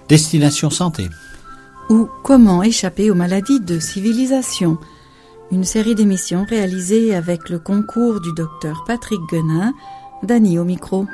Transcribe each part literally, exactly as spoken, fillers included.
Destination Santé. Ou Comment échapper aux maladies de civilisation. Une série d'émissions réalisées avec le concours du docteur Patrick Guenin. Dany au micro.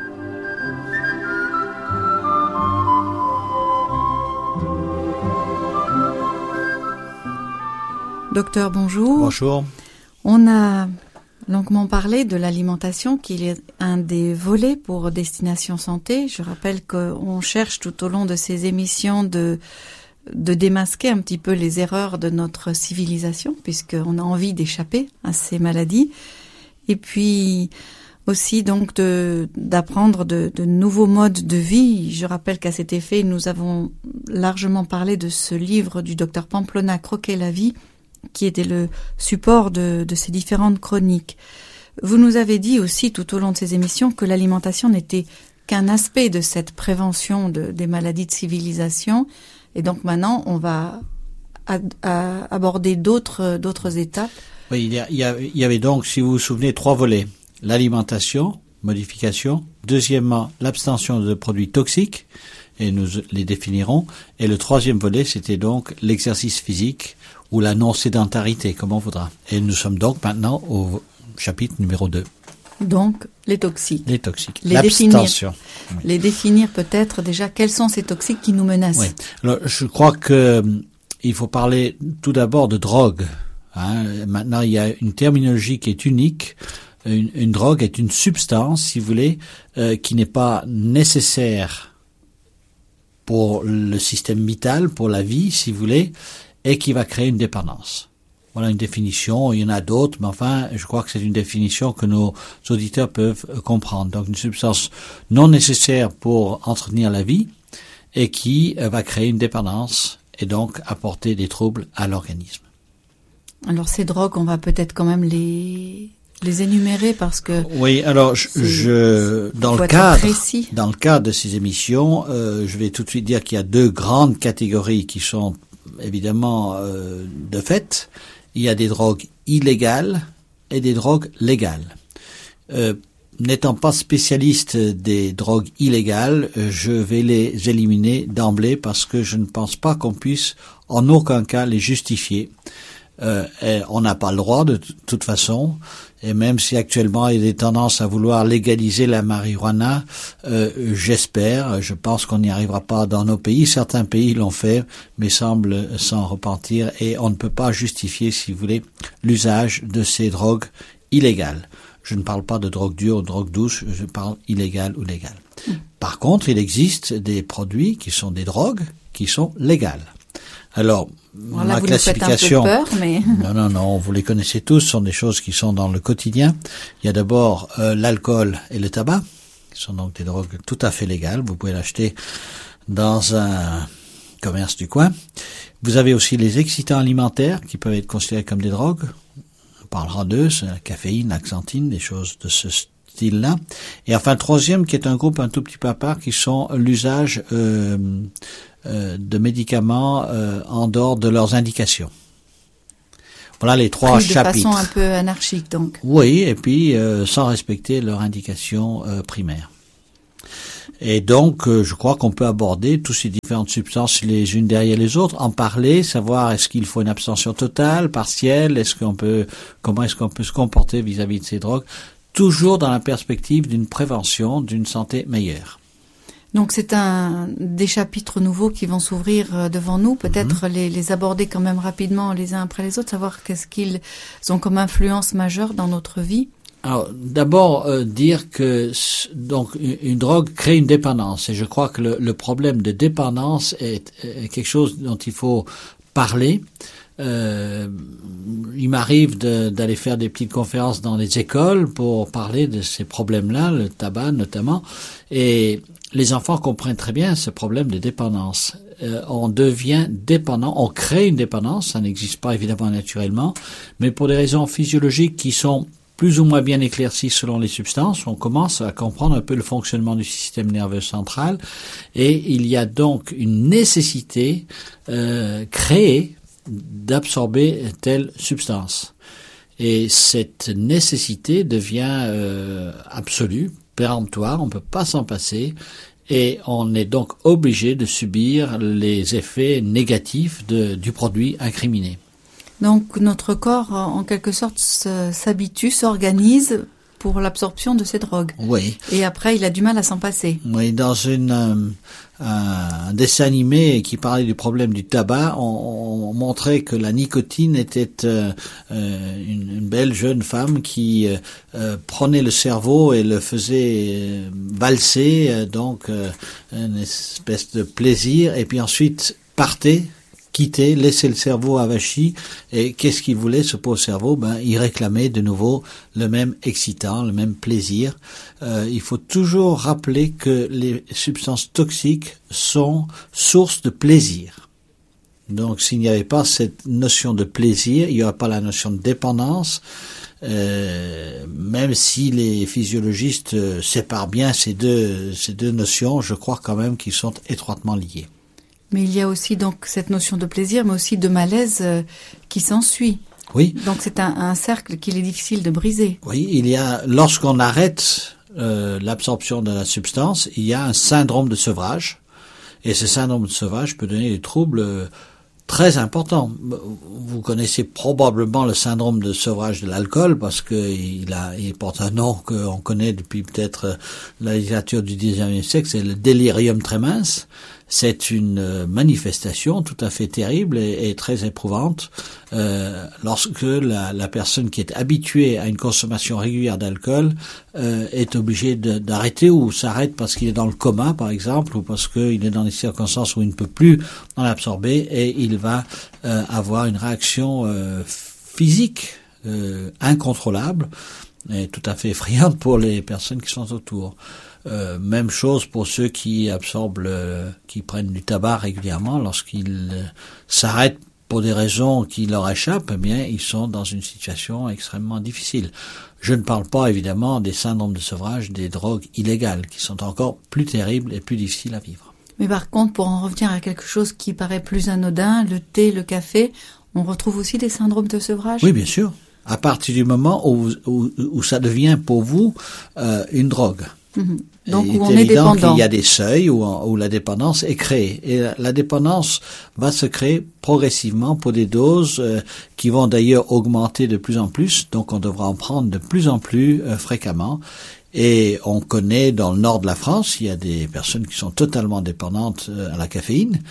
Docteur, bonjour. Bonjour. On a longuement parlé de l'alimentation, qui est un des volets pour Destination Santé. Je rappelle qu'on cherche tout au long de ces émissions de, de démasquer un petit peu les erreurs de notre civilisation, puisqu'on a envie d'échapper à ces maladies. Et puis aussi donc de, d'apprendre de, de nouveaux modes de vie. Je rappelle qu'à cet effet, nous avons largement parlé de ce livre du docteur Pamplona, Croquer la vie, qui était le support de, de ces différentes chroniques. Vous nous avez dit aussi tout au long de ces émissions que l'alimentation n'était qu'un aspect de cette prévention de, des maladies de civilisation. Et donc maintenant, on va à, à aborder d'autres, d'autres étapes. Oui, il y, a, il, y a, il y avait donc, si vous vous souvenez, trois volets. L'alimentation, modification. Deuxièmement, l'abstention de produits toxiques, et nous les définirons. Et le troisième volet, c'était donc l'exercice physique ou la non-sédentarité, comme on voudra. Et nous sommes donc maintenant au chapitre numéro deux. Donc, les toxiques. Les toxiques. Les L'abstention. Définir, les définir peut-être déjà, quels sont ces toxiques qui nous menacent. Oui. Alors, je crois que il faut parler tout d'abord de drogue. Hein. Maintenant, il y a une terminologie qui est unique. Une, une drogue est une substance, si vous voulez, euh, qui n'est pas nécessaire pour le système vital, pour la vie, si vous voulez, et qui va créer une dépendance. Voilà une définition, il y en a d'autres, mais enfin, je crois que c'est une définition que nos auditeurs peuvent comprendre. Donc, une substance non nécessaire pour entretenir la vie et qui va créer une dépendance et donc apporter des troubles à l'organisme. Alors, ces drogues, on va peut-être quand même les... les énumérer parce que oui, alors je, je dans le cadre précis. dans le cadre de ces émissions, euh, je vais tout de suite dire qu'il y a deux grandes catégories qui sont évidemment euh, de fait. Il y a des drogues illégales et des drogues légales. Euh, n'étant pas spécialiste des drogues illégales, je vais les éliminer d'emblée parce que je ne pense pas qu'on puisse en aucun cas les justifier. Euh, et on n'a pas le droit de t- toute façon, et même si actuellement il y a des tendances à vouloir légaliser la marijuana, euh, j'espère, je pense qu'on n'y arrivera pas dans nos pays. Certains pays l'ont fait, mais semblent s'en repentir, et on ne peut pas justifier, si vous voulez, l'usage de ces drogues illégales. Je ne parle pas de drogue dure ou de drogue douce, je parle illégale ou légale. Mmh. Par contre, il existe des produits qui sont des drogues qui sont légales. Alors, voilà, la vous classification, nous faites un peu peur, mais... non, non, non, vous les connaissez tous, ce sont des choses qui sont dans le quotidien. Il y a d'abord euh, l'alcool et le tabac, qui sont donc des drogues tout à fait légales. Vous pouvez l'acheter dans un commerce du coin. Vous avez aussi les excitants alimentaires, qui peuvent être considérés comme des drogues. On parlera d'eux, c'est la caféine, la xanthine, des choses de ce style-là. Et enfin, le troisième, qui est un groupe un tout petit peu à part, qui sont l'usage... Euh, Euh, de médicaments euh, en dehors de leurs indications. Voilà les trois Pris de chapitres. De façon un peu anarchique, donc. Oui, et puis euh, sans respecter leurs indications euh, primaires. Et donc, euh, je crois qu'on peut aborder toutes ces différentes substances les unes derrière les autres, en parler, savoir est-ce qu'il faut une abstention totale, partielle, est-ce qu'on peut, comment est-ce qu'on peut se comporter vis-à-vis de ces drogues, toujours dans la perspective d'une prévention, d'une santé meilleure. Donc c'est un des chapitres nouveaux qui vont s'ouvrir devant nous, peut-être mmh. les, les aborder quand même rapidement les uns après les autres, savoir qu'est-ce qu'ils ont comme influence majeure dans notre vie. Alors d'abord euh, dire que donc une, une drogue crée une dépendance, et je crois que le, le problème de dépendance est, est quelque chose dont il faut parler. Euh, il m'arrive de, d'aller faire des petites conférences dans les écoles pour parler de ces problèmes-là, le tabac notamment, et les enfants comprennent très bien ce problème de dépendance. Euh, on devient dépendant, on crée une dépendance, ça n'existe pas évidemment naturellement, mais pour des raisons physiologiques qui sont plus ou moins bien éclaircies selon les substances, on commence à comprendre un peu le fonctionnement du système nerveux central, et il y a donc une nécessité euh, créée d'absorber telle substance. Et cette nécessité devient euh, absolue, péremptoire, on ne peut pas s'en passer, et on est donc obligé de subir les effets négatifs de, du produit incriminé. Donc notre corps, en quelque sorte, s'habitue, s'organise pour l'absorption de ces drogues. Oui. Et après, il a du mal à s'en passer. Oui, dans une, euh, un dessin animé qui parlait du problème du tabac, on, on montrait que la nicotine était euh, euh, une, une belle jeune femme qui euh, euh, prenait le cerveau et le faisait euh, valser, euh, donc euh, une espèce de plaisir, et puis ensuite partait, quitter, laisser le cerveau avachi, et qu'est-ce qu'il voulait, ce pauvre cerveau? Ben, il réclamait de nouveau le même excitant, le même plaisir. Euh, il faut toujours rappeler que les substances toxiques sont source de plaisir. Donc, s'il n'y avait pas cette notion de plaisir, il n'y aurait pas la notion de dépendance, euh, même si les physiologistes euh, séparent bien ces deux, ces deux notions, je crois quand même qu'ils sont étroitement liés. Mais il y a aussi donc cette notion de plaisir, mais aussi de malaise euh, qui s'ensuit. Oui. Donc c'est un, un cercle qu'il est difficile de briser. Oui, il y a, lorsqu'on arrête euh, l'absorption de la substance, il y a un syndrome de sevrage. Et ce syndrome de sevrage peut donner des troubles euh, très importants. Vous connaissez probablement le syndrome de sevrage de l'alcool parce que il a, il porte un nom qu'on connaît depuis peut-être la littérature du dix-neuvième siècle, c'est le délirium tremens. C'est une manifestation tout à fait terrible et, et très éprouvante euh, lorsque la, la personne qui est habituée à une consommation régulière d'alcool euh, est obligée de, d'arrêter ou s'arrête parce qu'il est dans le coma, par exemple, ou parce qu'il est dans des circonstances où il ne peut plus en absorber et il va euh, avoir une réaction euh, physique euh, incontrôlable et tout à fait effrayante pour les personnes qui sont autour. Euh, même chose pour ceux qui absorbent, le, qui prennent du tabac régulièrement. Lorsqu'ils euh, s'arrêtent pour des raisons qui leur échappent, eh bien, ils sont dans une situation extrêmement difficile. Je ne parle pas évidemment des syndromes de sevrage, des drogues illégales, qui sont encore plus terribles et plus difficiles à vivre. Mais par contre, pour en revenir à quelque chose qui paraît plus anodin, le thé, le café, on retrouve aussi des syndromes de sevrage? Oui, bien sûr. À partir du moment où, où, où ça devient pour vous euh, une drogue. Mmh. Donc il où on est est évident dépendant. qu'il y a des seuils où, où la dépendance est créée. Et la, la dépendance va se créer progressivement pour des doses euh, qui vont d'ailleurs augmenter de plus en plus. Donc on devra en prendre de plus en plus euh, fréquemment. Et on connaît dans le nord de la France, il y a des personnes qui sont totalement dépendantes à la caféine.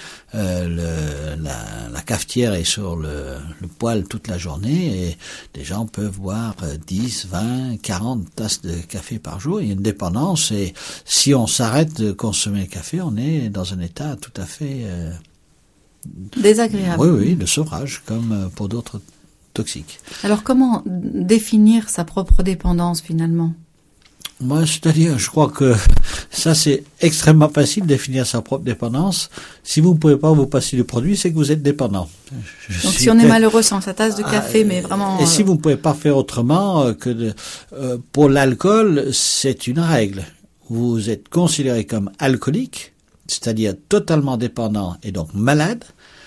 Euh, le, la, la cafetière est sur le, le poêle toute la journée et des gens peuvent boire dix, vingt, quarante tasses de café par jour. Il y a une dépendance et si on s'arrête de consommer le café, on est dans un état tout à fait... Euh, désagréable. Oui, oui, de sevrage, comme pour d'autres toxiques. Alors comment définir sa propre dépendance finalement ? Moi, c'est-à-dire, je crois que ça, c'est extrêmement facile de définir sa propre dépendance. Si vous ne pouvez pas vous passer du produit, c'est que vous êtes dépendant. Je Donc, si on est malheureux sans sa tasse de café, ah, mais vraiment... Et si vous ne pouvez pas faire autrement que de... Euh, pour l'alcool, c'est une règle. Vous êtes considéré comme alcoolique, c'est-à-dire totalement dépendant et donc malade,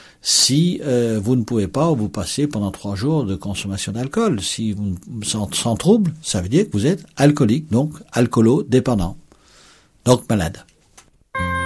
si euh, vous ne pouvez pas vous passer pendant trois jours de consommation d'alcool. Si vous sans, sans trouble, ça veut dire que vous êtes alcoolique, donc alcoolo-dépendant, donc malade.